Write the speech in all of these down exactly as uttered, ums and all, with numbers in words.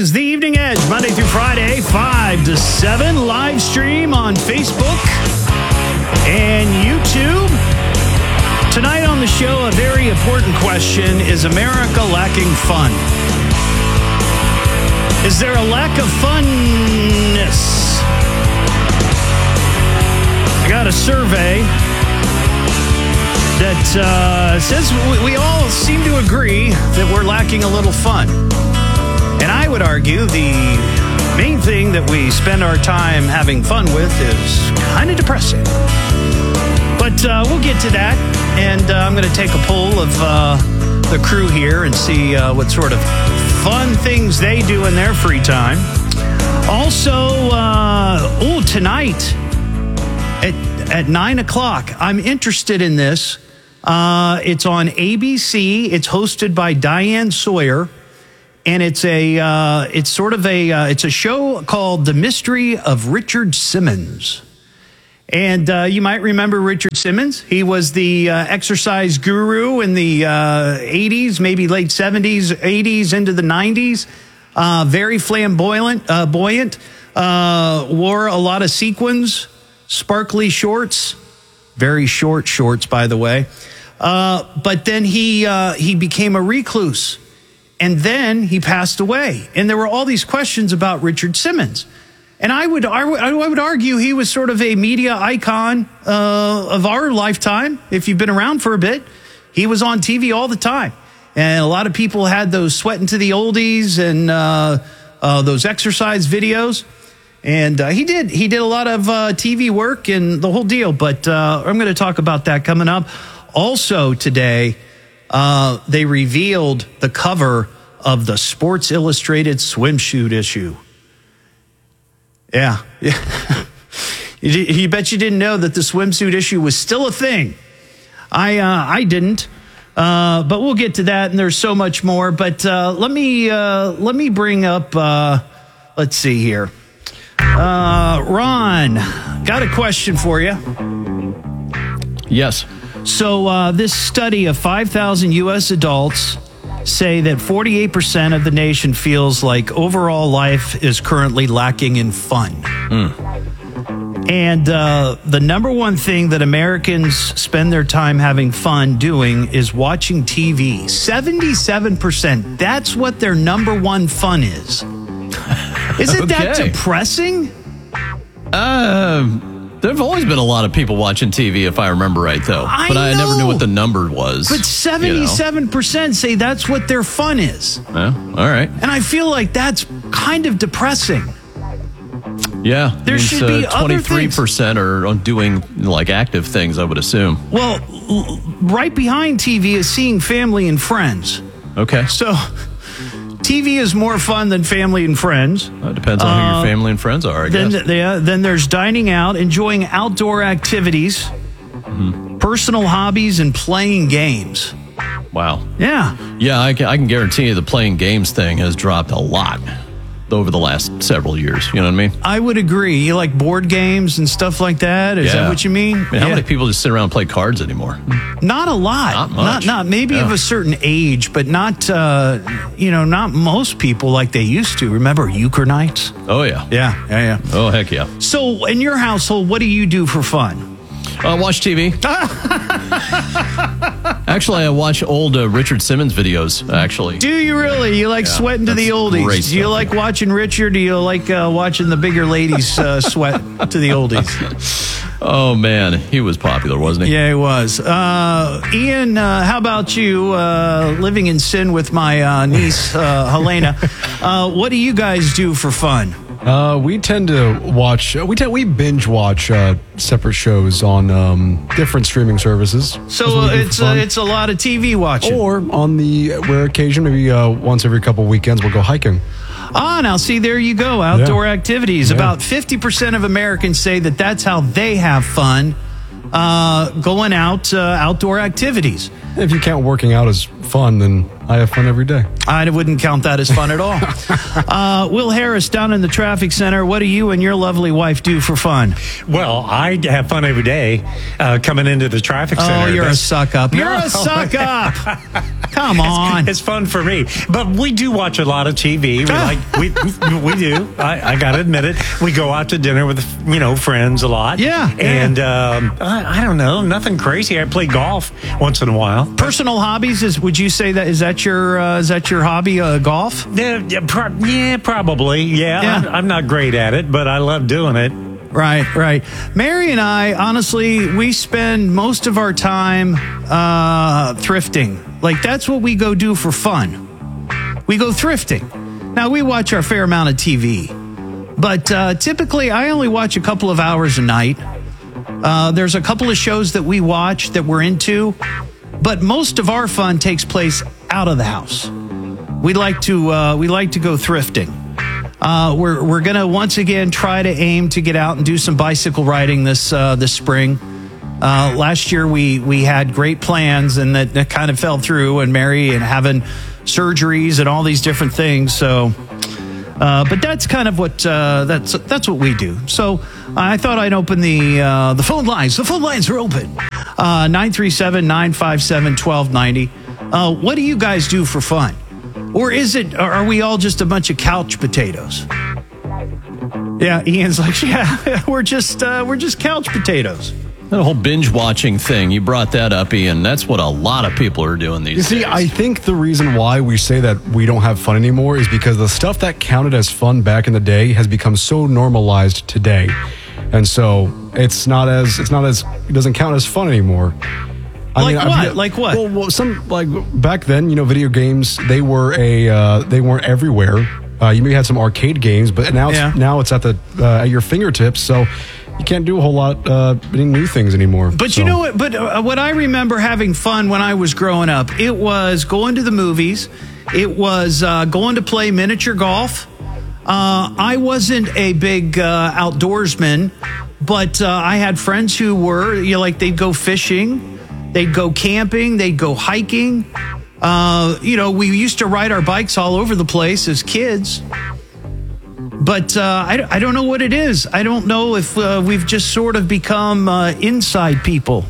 is The Evening Edge, Monday through Friday, five to seven, live stream on Facebook and YouTube. Tonight on the show, a very important question: is America lacking fun? Is there a lack of funness? I got a survey that uh, says we, we all seem to agree that we're lacking a little fun. And I would argue the main thing that we spend our time having fun with is kind of depressing. But uh, we'll get to that. And uh, I'm going to take a poll of uh, the crew here and see uh, what sort of fun things they do in their free time. Also, uh, oh, tonight at, at nine o'clock, I'm interested in this. Uh, it's on A B C. It's hosted by Diane Sawyer. And it's a, uh, it's sort of a, uh, it's a show called The Mystery of Richard Simmons. And uh, you might remember Richard Simmons. He was the uh, exercise guru in the uh, eighties, maybe late seventies, eighties, into the nineties. Uh, very flamboyant, uh, buoyant, uh, wore a lot of sequins, sparkly shorts, very short shorts, by the way. Uh, but then he uh, he became a recluse. And then he passed away. And there were all these questions about Richard Simmons. And I would I would argue he was sort of a media icon uh, of our lifetime. If you've been around for a bit, he was on T V all the time. And a lot of people had those sweating to the oldies and uh, uh, those exercise videos. And uh, he did. He did a lot of uh, T V work and the whole deal. But uh, I'm going to talk about that coming up. Also today, Uh, they revealed the cover of the Sports Illustrated swimsuit issue. Yeah. yeah. you, you bet you didn't know that the swimsuit issue was still a thing. I uh, I didn't. Uh, but we'll get to that, and there's so much more. But uh, let me uh, let me bring up, uh, let's see here. Uh, Ron, got a question for you. Yes. So uh, this study of five thousand U S adults say that forty-eight percent of the nation feels like overall life is currently lacking in fun. Mm. And uh, the number one thing that Americans spend their time having fun doing is watching T V. seventy-seven percent. That's what their number one fun is. Isn't okay. that depressing? Um... There have always been a lot of people watching T V, if I remember right, though. I but I know. never knew what the number was. But seventy-seven percent you know. say that's what their fun is. Yeah, all right. And I feel like that's kind of depressing. Yeah. There means, should uh, be other things. twenty-three percent are doing, like, active things, I would assume. Well, right behind T V is seeing family and friends. Okay. So T V is more fun than family and friends. It depends on uh, who your family and friends are, I then, guess. Yeah, then there's dining out, enjoying outdoor activities, mm-hmm. personal hobbies, and playing games. Wow. Yeah. Yeah, I can, I can guarantee you the playing games thing has dropped a lot over the last several years. You know what I mean? I would agree. You like board games and stuff like that? Is yeah. that what you mean? I mean, yeah. How many people just sit around and play cards anymore? Not a lot. Not much. Not, not maybe yeah. of a certain age, but not, uh, you know, not most people like they used to. Remember euchre nights? Oh, yeah. Yeah, yeah, yeah. Oh, heck yeah. So in your household, what do you do for fun? Uh, watch T V. Actually, I watch old uh, Richard Simmons videos, actually. Do you really? You like yeah, sweating to the oldies? Great Do you stuff, like yeah. watching Richard? Do you like uh, watching the bigger ladies uh, sweat to the oldies? Oh, man. He was popular, wasn't he? Yeah, he was. Uh, Ian, uh, how about you uh, living in sin with my uh, niece, uh, Helena? Uh, what do you guys do for fun? Uh, we tend to watch, we tend, we binge watch uh, separate shows on um, different streaming services. So it's uh, it's a lot of T V watching. Or on the rare occasion, maybe uh, once every couple weekends, we'll go hiking. Ah, now see, there you go. Outdoor yeah. activities. Yeah. About fifty percent of Americans say that that's how they have fun, uh, going out, uh, outdoor activities. If you count working out as fun, then I have fun every day. I wouldn't count that as fun at all. uh, Will Harris, down in the traffic center, what do you and your lovely wife do for fun? Well, I have fun every day uh, coming into the traffic center. Oh, you're That's- a suck up. You're No. a suck up. Come on. It's, it's fun for me, but we do watch a lot of T V. We like we we do. I, I got to admit it. We go out to dinner with you know friends a lot. Yeah, and um, I, I don't know, nothing crazy. I play golf once in a while. Personal hobbies is? Would you say that is that your uh, is that your hobby? Uh, golf? Yeah, yeah, pro- yeah probably. Yeah, Yeah. I'm, I'm not great at it, but I love doing it. Right, right. Mary and I, honestly, we spend most of our time uh, thrifting. Like, that's what we go do for fun. We go thrifting. Now, we watch our fair amount of T V, but uh, typically I only watch a couple of hours a night. Uh, there's a couple of shows that we watch that we're into, but most of our fun takes place out of the house. We like to uh, we like to go thrifting. Uh, we're we're gonna once again try to aim to get out and do some bicycle riding this uh, this spring. Uh, last year we we had great plans and that, that kind of fell through. And Mary and having surgeries and all these different things. So, uh, but that's kind of what uh, that's that's what we do. So I thought I'd open the uh, the phone lines. The phone lines are open. Uh, nine three seven, nine five seven, one two nine zero. Uh, what do you guys do for fun? Or is it, are we all just a bunch of couch potatoes? Yeah, Ian's like, yeah, we're just uh, we're just couch potatoes. That whole binge watching thing, you brought that up, Ian. That's what a lot of people are doing these You see, days. I think the reason why we say that we don't have fun anymore is because the stuff that counted as fun back in the day has become so normalized today. And so it's not as, it's not as, it doesn't count as fun anymore. I Like I've- what? Like what? Well, well, some like back then, you know, video games they were a uh, they weren't everywhere. Uh, you maybe had some arcade games, but now it's Yeah. now it's at the uh, at your fingertips. So you can't do a whole lot uh, any new things anymore. But So- you know what? But uh, what I remember having fun when I was growing up, it was going to the movies. It was uh, going to play miniature golf. Uh, I wasn't a big uh, outdoorsman, but uh, I had friends who were. You know, like they'd go fishing, they'd go camping, they'd go hiking. Uh, you know, we used to ride our bikes all over the place as kids. But uh, I, I don't know what it is. I don't know if uh, we've just sort of become uh, inside people.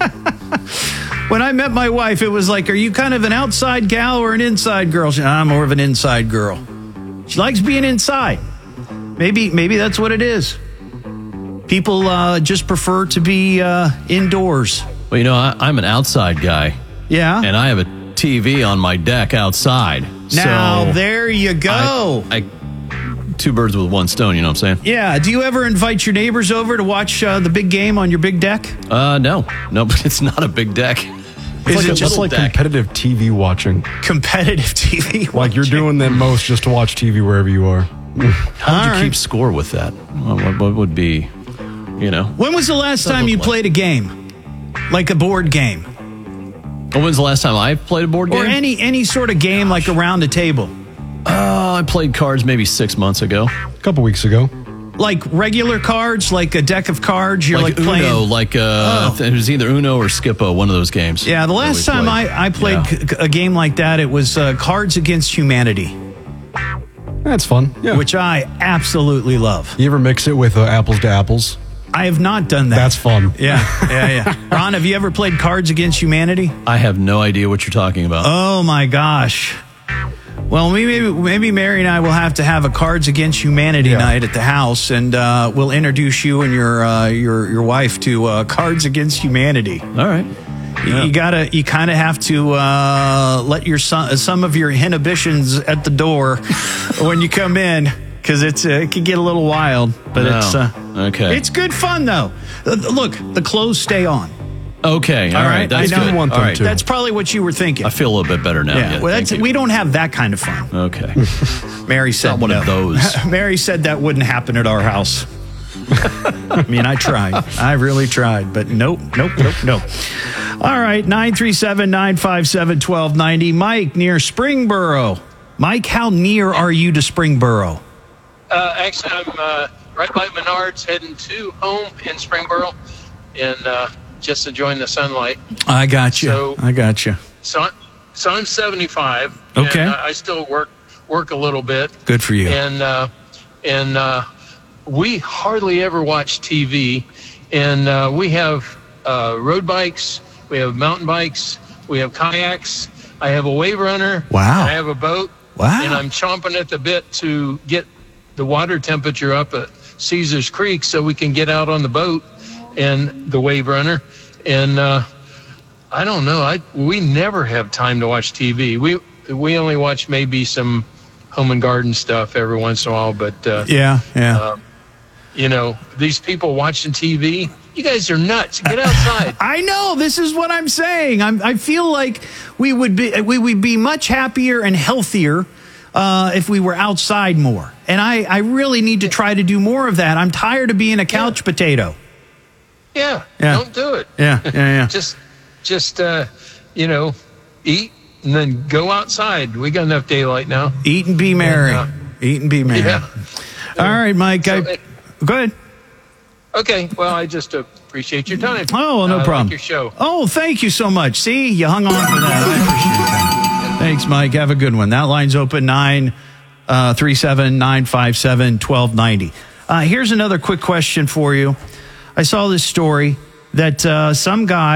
When I met my wife, it was like, are you kind of an outside gal or an inside girl? She, I'm more of an inside girl. She likes being inside. Maybe maybe that's what it is. People uh, just prefer to be uh, indoors. Well, you know, I, I'm an outside guy, Yeah. and I have a T V on my deck outside. Now, so there you go. I, I, two birds with one stone, you know what I'm saying? Yeah. Do you ever invite your neighbors over to watch uh, the big game on your big deck? Uh, no. No, but it's not a big deck. It's Is like, it a- just it's like deck? competitive T V watching. Competitive T V. Like you're doing the most just to watch T V wherever you are. How would All you right. keep score with that? What, what, what would be, you know? When was the last Doesn't time you look like- played a game? Like a board game? Oh, when's the last time I played a board game? Or any any sort of game like around the table? Oh, I played cards maybe six months ago. A couple weeks ago. Like regular cards, like a deck of cards you're like, like, playing? Uno, like uh, Oh. it was either Uno or Skippo, one of those games. Yeah, the that last we time played. I, I played Yeah. c- a game like that, it was uh, Cards Against Humanity, That's fun. Yeah. which I absolutely love. You ever mix it with uh, apples to apples? I have not done that. That's fun. Yeah, yeah, yeah. Ron, have you ever played Cards Against Humanity? I have no idea what you're talking about. Oh my gosh. Well, maybe maybe Mary and I will have to have a Cards Against Humanity Yeah. night at the house, and uh, we'll introduce you and your uh, your your wife to uh, Cards Against Humanity. All right. You- You gotta, you kind of have to uh, let your son, some of your inhibitions at the door when you come in, because it's uh, it can get a little wild. But No. it's uh, Okay. it's good fun though. Uh, Look, the clothes stay on. Okay. All All right. right, That's I know. good. want All them right. to. That's probably what you were thinking. I feel a little bit better now. yeah, Yeah. well, that's thank you. we don't have that kind of fun. Okay. Mary said Not one no. of those. Mary said that wouldn't happen at our house. I mean, I tried. I really tried, but nope, nope, nope, nope. All right, nine three seven, nine five seven, one two nine zero. Mike, near Springboro. Mike, how near are you to Springboro? Uh, actually, I'm uh, right by Menards, heading to home in Springboro, and uh, just enjoying the sunlight. I got you. So- I got you. So, I- so I'm seventy-five. Okay. And I I still work work a little bit. Good for you. And uh, and uh, we hardly ever watch T V. And uh, we have uh, road bikes, we have mountain bikes, we have kayaks. I have a wave runner. Wow. I have a boat. Wow. And I'm chomping at the bit to get the water temperature up at Caesars Creek so we can get out on the boat and the wave runner. And uh, I don't know. I we never have time to watch T V. We we only watch maybe some home and garden stuff every once in a while. But uh, Yeah, yeah. uh, you know, these people watching T V, you guys are nuts. Get outside. I know. This is what I'm saying. I'm, I feel like we would be we would be much happier and healthier uh, if we were outside more. And I, I really need to try to do more of that. I'm tired of being a couch Yeah. potato. Yeah, Yeah. don't do it. Yeah, yeah, yeah. Just, just uh, you know, eat and then go outside. We got enough daylight now. Eat and be merry. Yeah. Eat and be merry. Yeah. All right, Mike. So, I, uh, go ahead. Okay. Well, I just appreciate your time. Oh, no I problem. Like your show. Oh, thank you so much. See, you hung on for that. I appreciate that. Thanks, Mike. Have a good one. That line's open nine three seven, nine five seven, one two nine zero. Uh, here's another quick question for you. I saw this story that uh, some guy